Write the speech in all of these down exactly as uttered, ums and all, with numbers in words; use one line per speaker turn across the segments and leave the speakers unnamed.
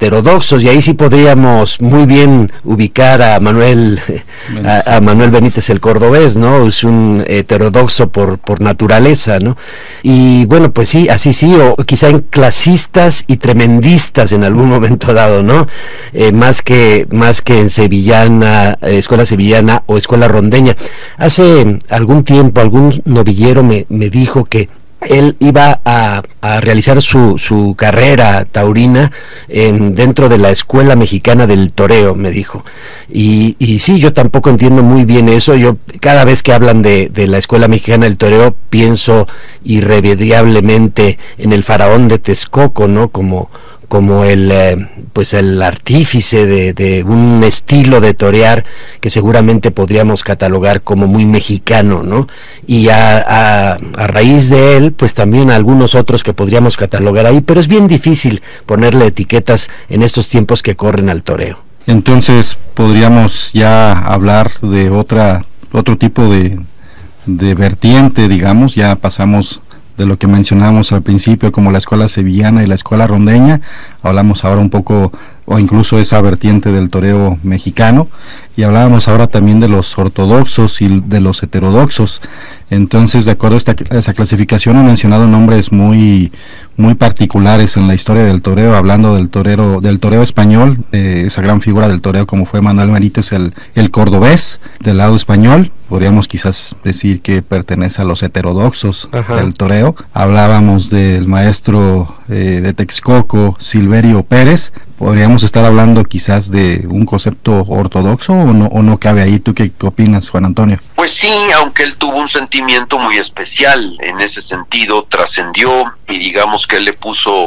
heterodoxos, y ahí sí podríamos muy bien ubicar a Manuel a, a Manuel Benítez el Cordobés, ¿no? Es un heterodoxo por, por naturaleza, ¿no? Y bueno, pues sí, así sí, o quizá en clasistas y tremendistas en algún momento dado, ¿no? Eh, más que más que en sevillana, eh, escuela sevillana o escuela rondeña. Hace algún tiempo algún novillero me, me dijo que él iba a, a realizar su, su carrera taurina en, dentro de la Escuela Mexicana del Toreo, me dijo. Y, y sí, yo tampoco entiendo muy bien eso. Yo cada vez que hablan de, de la Escuela Mexicana del Toreo, pienso irremediablemente en el faraón de Texcoco, ¿no? Como como el eh, pues el artífice de, de un estilo de torear que seguramente podríamos catalogar como muy mexicano, ¿no? Y a, a, a raíz de él, pues también algunos otros que podríamos catalogar ahí, pero es bien difícil ponerle etiquetas en estos tiempos que corren al toreo.
Entonces podríamos ya hablar de otra otro tipo de, de vertiente, digamos. Ya pasamos de lo que mencionábamos al principio como la escuela sevillana y la escuela rondeña, hablamos ahora un poco, o incluso esa vertiente del toreo mexicano, y hablábamos ahora también de los ortodoxos y de los heterodoxos. Entonces, de acuerdo a esta, a esa clasificación, he mencionado nombres muy muy particulares en la historia del toreo, hablando del torero, del toreo español, eh, esa gran figura del toreo como fue Manuel Benítez el, el Cordobés, del lado español. Podríamos quizás decir que pertenece a los heterodoxos. Ajá. Del toreo. Hablábamos del maestro eh, de Texcoco, Silverio Pérez. ¿Podríamos estar hablando quizás de un concepto ortodoxo o no, o no cabe ahí? ¿Tú qué, qué opinas, Juan Antonio?
Pues sí, aunque él tuvo un sentimiento muy especial en ese sentido, trascendió y digamos que él le puso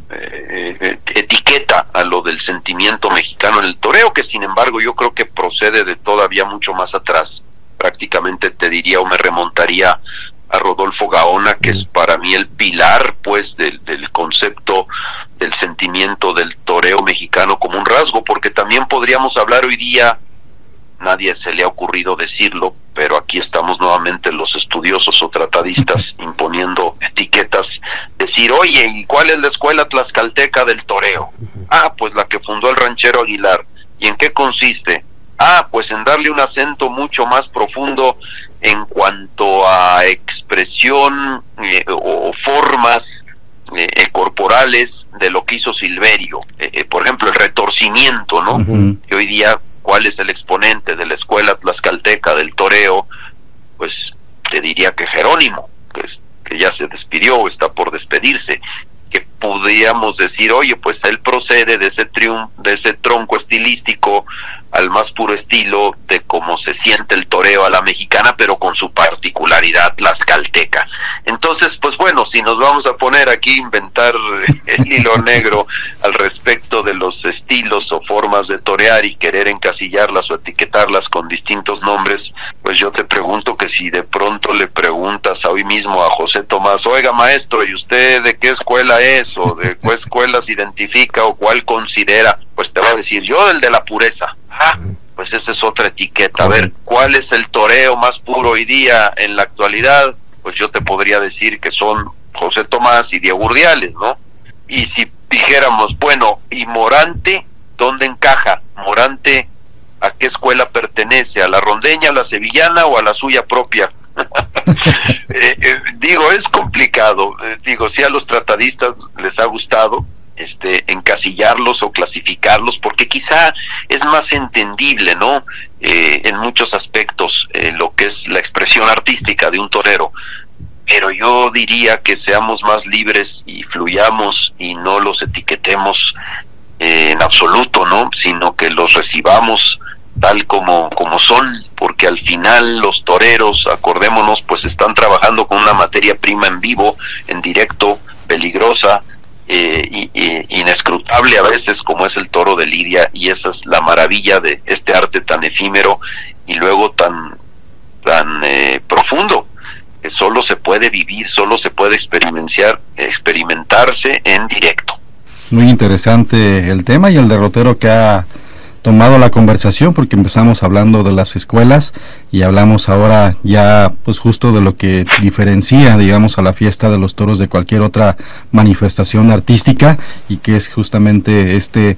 eh, etiqueta a lo del sentimiento mexicano en el toreo, que sin embargo yo creo que procede de todavía mucho más atrás. Prácticamente te diría o me remontaría a Rodolfo Gaona, que es para mí el pilar pues del, del concepto del sentimiento del toreo mexicano como un rasgo, porque también podríamos hablar hoy día, nadie se le ha ocurrido decirlo, pero aquí estamos nuevamente los estudiosos o tratadistas imponiendo etiquetas, decir, oye, ¿y cuál es la escuela tlaxcalteca del toreo? Ah, pues la que fundó el ranchero Aguilar. ¿Y en qué consiste? Ah, pues en darle un acento mucho más profundo en cuanto a expresión eh, o formas eh, eh, corporales de lo que hizo Silverio. Eh, eh, por ejemplo, el retorcimiento, ¿no? Uh-huh. Y hoy día, ¿cuál es el exponente de la escuela tlaxcalteca del toreo? Pues te diría que Jerónimo, pues, que ya se despidió o está por despedirse, que podríamos decir, oye, pues él procede de ese triun- de ese tronco estilístico al más puro estilo de cómo se siente el toreo a la mexicana, pero con su particularidad tlaxcalteca. Entonces, pues bueno, si nos vamos a poner aquí a inventar el hilo negro al respecto de los estilos o formas de torear y querer encasillarlas o etiquetarlas con distintos nombres, pues yo te pregunto que si de pronto le preguntas hoy mismo a José Tomás, oiga maestro, ¿y usted de qué escuela es? O de qué escuela se identifica o cuál considera, pues te va a decir, yo del de la pureza. Ah, pues esa es otra etiqueta. A ver, ¿cuál es el toreo más puro hoy día en la actualidad? Pues yo te podría decir que son José Tomás y Diego Urdiales, ¿no? Y si dijéramos, bueno, ¿y Morante dónde encaja? Morante, ¿a qué escuela pertenece? ¿A la rondeña, a la sevillana o a la suya propia? eh, eh, digo, es complicado. Eh, digo, si a los tratadistas les ha gustado este encasillarlos o clasificarlos, porque quizá es más entendible, ¿no? Eh, en muchos aspectos eh, lo que es la expresión artística de un torero, pero yo diría que seamos más libres y fluyamos y no los etiquetemos eh, en absoluto, ¿no? Sino que los recibamos tal como, como son, porque al final los toreros, acordémonos, pues están trabajando con una materia prima en vivo, en directo, peligrosa, Eh, y, y, inescrutable a veces, como es el toro de Lidia, y esa es la maravilla de este arte tan efímero y luego tan tan eh, profundo, que solo se puede vivir, solo se puede experimentar, experimentarse en directo.
Muy interesante el tema y el derrotero que ha tomado la conversación, porque empezamos hablando de las escuelas y hablamos ahora ya pues justo de lo que diferencia, digamos, a la fiesta de los toros de cualquier otra manifestación artística, y que es justamente este